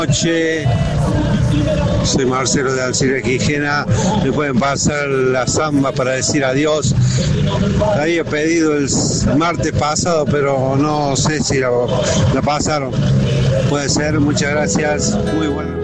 Noche, soy Marcelo de Alcira Quijena. Me pueden pasar la samba para decir adiós. La había pedido el martes pasado, pero no sé si la pasaron. Puede ser, muchas gracias, muy buenas.